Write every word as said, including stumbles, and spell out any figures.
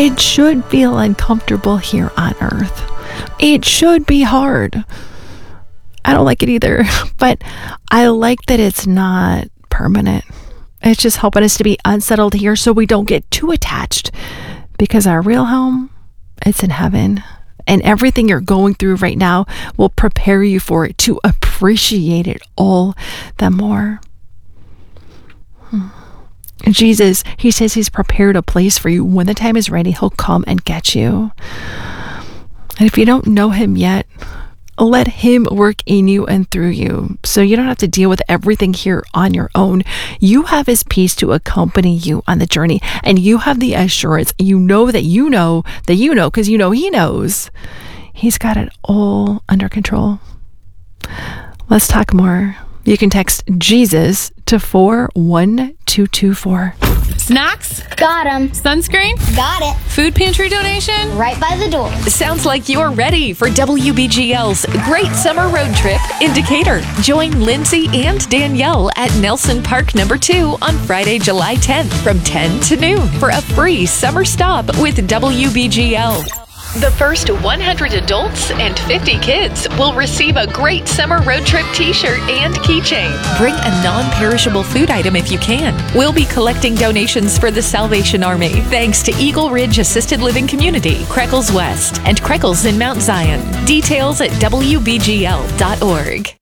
It should feel uncomfortable here on earth. It should be hard. I don't like it either, but I like that it's not permanent. It's just helping us to be unsettled here so we don't get too attached, because our real home, it's in heaven. And everything you're going through right now will prepare you for it, to appreciate it all the more. Hmm. Jesus, he says he's prepared a place for you. When the time is ready, he'll come and get you. And if you don't know him yet, let him work in you and through you, so you don't have to deal with everything here on your own. You have his peace to accompany you on the journey, and you have the assurance. You know that you know that you know because you know he knows. He's got it all under control. Let's talk more. You can text Jesus to four one two two four. Snacks? Got 'em. Sunscreen? Got it. Food pantry donation? Right by the door. Sounds like you're ready for W B G L's Great Summer Road Trip in Decatur. Join Lindsay and Danielle at Nelson Park Number two on Friday, July tenth from ten to noon for a free summer stop with W B G L. The first one hundred adults and fifty kids will receive a Great Summer Road Trip t-shirt and keychain. Bring a non-perishable food item if you can. We'll be collecting donations for the Salvation Army, thanks to Eagle Ridge Assisted Living Community, Creckles West, and Creckles in Mount Zion. Details at W B G L dot org.